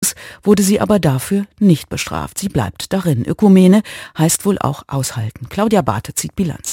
Allerdings wurde sie aber dafür nicht bestraft. Sie bleibt darin. Ökumene heißt wohl auch aushalten. Claudia Barthe zieht Bilanz.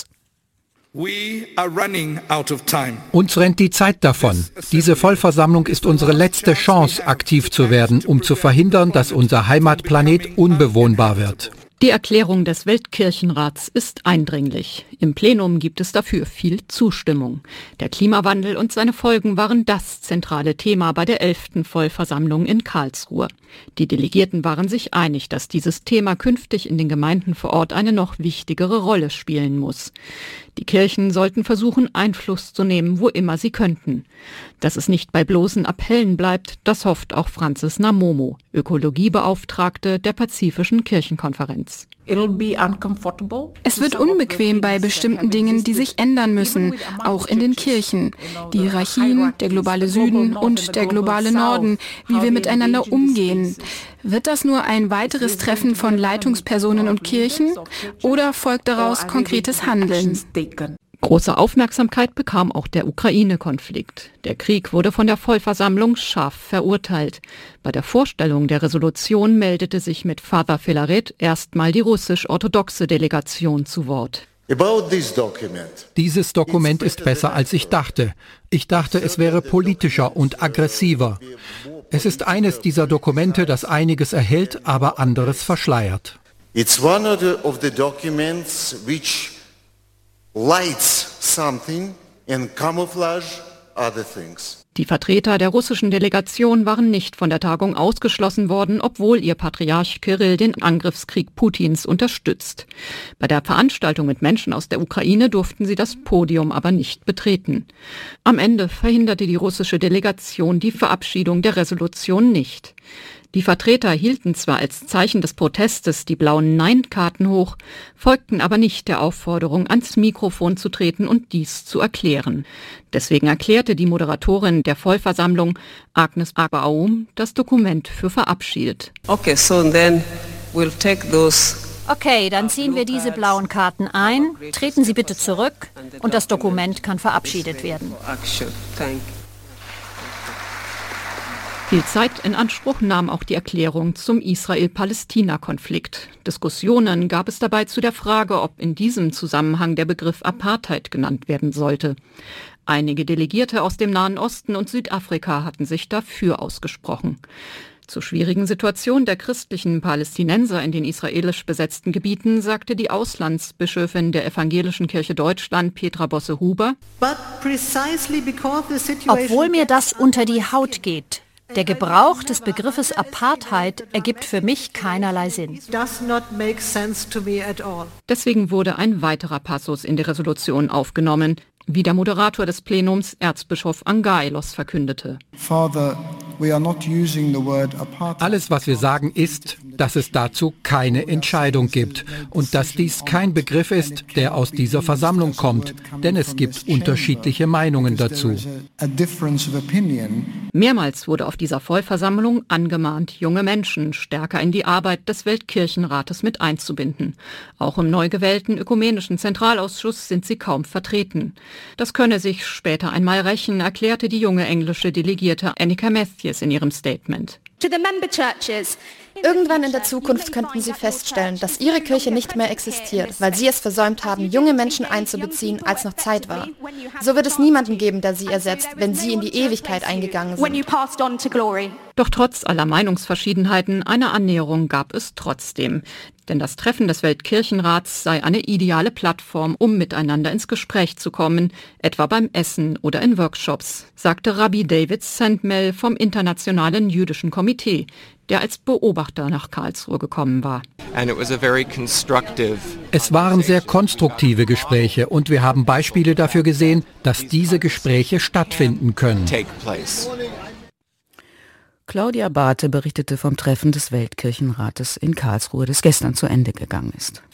Uns rennt die Zeit davon. Diese Vollversammlung ist unsere letzte Chance, aktiv zu werden, um zu verhindern, dass unser Heimatplanet unbewohnbar wird. Die Erklärung des Weltkirchenrats ist eindringlich. Im Plenum gibt es dafür viel Zustimmung. Der Klimawandel und seine Folgen waren das zentrale Thema bei der 11. Vollversammlung in Karlsruhe. Die Delegierten waren sich einig, dass dieses Thema künftig in den Gemeinden vor Ort eine noch wichtigere Rolle spielen muss. Die Kirchen sollten versuchen, Einfluss zu nehmen, wo immer sie könnten. Dass es nicht bei bloßen Appellen bleibt, das hofft auch Frances Namomo, Ökologiebeauftragte der Pazifischen Kirchenkonferenz. Es wird unbequem bei bestimmten Dingen, die sich ändern müssen, auch in den Kirchen. Die Hierarchien, der globale Süden und der globale Norden, wie wir miteinander umgehen. Wird das nur ein weiteres Treffen von Leitungspersonen und Kirchen oder folgt daraus konkretes Handeln? Große Aufmerksamkeit bekam auch der Ukraine-Konflikt. Der Krieg wurde von der Vollversammlung scharf verurteilt. Bei der Vorstellung der Resolution meldete sich mit Father Filaret erstmal die russisch-orthodoxe Delegation zu Wort. Dieses Dokument ist besser, als ich dachte. Ich dachte, es wäre politischer und aggressiver. Es ist eines dieser Dokumente, das einiges erhält, aber anderes verschleiert. It's one of the documents which lights something and camouflage other things. Die Vertreter der russischen Delegation waren nicht von der Tagung ausgeschlossen worden, obwohl ihr Patriarch Kirill den Angriffskrieg Putins unterstützt. Bei der Veranstaltung mit Menschen aus der Ukraine durften sie das Podium aber nicht betreten. Am Ende verhinderte die russische Delegation die Verabschiedung der Resolution nicht. Die Vertreter hielten zwar als Zeichen des Protestes die blauen Nein-Karten hoch, folgten aber nicht der Aufforderung, ans Mikrofon zu treten und dies zu erklären. Deswegen erklärte die Moderatorin der Vollversammlung, Agnes Abaum, das Dokument für verabschiedet. Okay, dann ziehen wir diese blauen Karten ein, treten Sie bitte zurück und das Dokument kann verabschiedet werden. Viel Zeit in Anspruch nahm auch die Erklärung zum Israel-Palästina-Konflikt. Diskussionen gab es dabei zu der Frage, ob in diesem Zusammenhang der Begriff Apartheid genannt werden sollte. Einige Delegierte aus dem Nahen Osten und Südafrika hatten sich dafür ausgesprochen. Zur schwierigen Situation der christlichen Palästinenser in den israelisch besetzten Gebieten sagte die Auslandsbischöfin der Evangelischen Kirche Deutschland, Petra Bosse-Huber: Obwohl mir das unter die Haut geht, der Gebrauch des Begriffes Apartheid ergibt für mich keinerlei Sinn. Deswegen wurde ein weiterer Passus in die Resolution aufgenommen, wie der Moderator des Plenums, Erzbischof Angailos, verkündete. Alles, was wir sagen, ist, dass es dazu keine Entscheidung gibt und dass dies kein Begriff ist, der aus dieser Versammlung kommt, denn es gibt unterschiedliche Meinungen dazu. Mehrmals wurde auf dieser Vollversammlung angemahnt, junge Menschen stärker in die Arbeit des Weltkirchenrates mit einzubinden. Auch im neu gewählten Ökumenischen Zentralausschuss sind sie kaum vertreten. Das könne sich später einmal rächen, erklärte die junge englische Delegierte Annika Matthews in ihrem Statement. Irgendwann in der Zukunft könnten Sie feststellen, dass Ihre Kirche nicht mehr existiert, weil Sie es versäumt haben, junge Menschen einzubeziehen, als noch Zeit war. So wird es niemanden geben, der Sie ersetzt, wenn Sie in die Ewigkeit eingegangen sind. Doch trotz aller Meinungsverschiedenheiten, eine Annäherung gab es trotzdem. Denn das Treffen des Weltkirchenrats sei eine ideale Plattform, um miteinander ins Gespräch zu kommen, etwa beim Essen oder in Workshops, sagte Rabbi David Sandmel vom Internationalen Jüdischen Komitee, der als Beobachter nach Karlsruhe gekommen war. Es waren sehr konstruktive Gespräche und wir haben Beispiele dafür gesehen, dass diese Gespräche stattfinden können. Claudia Barthe berichtete vom Treffen des Weltkirchenrates in Karlsruhe, das gestern zu Ende gegangen ist.